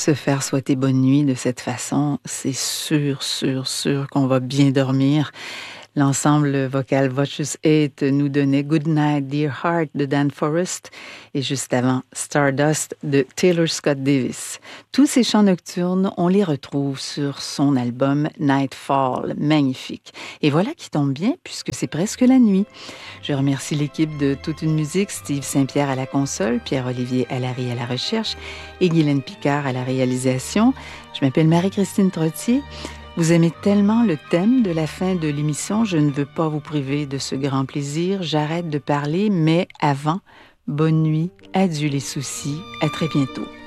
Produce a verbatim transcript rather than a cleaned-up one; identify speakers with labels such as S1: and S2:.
S1: Se faire souhaiter bonne nuit de cette façon, c'est sûr, sûr, sûr qu'on va bien dormir. L'ensemble vocal Voices eight nous donnait Good Night, Dear Heart de Dan Forrest et juste avant Stardust de Taylor Scott Davis. Tous ces chants nocturnes, on les retrouve sur son album Nightfall, magnifique. Et voilà qui tombe bien puisque c'est presque la nuit. Je remercie l'équipe de Toute une musique, Steve Saint-Pierre à la console, Pierre-Olivier Allary à la recherche et Guylaine Picard à la réalisation. Je m'appelle Marie-Christine Trottier. Vous aimez tellement le thème de la fin de l'émission, je ne veux pas vous priver de ce grand plaisir. J'arrête de parler, mais avant, bonne nuit, adieu les soucis, à très bientôt.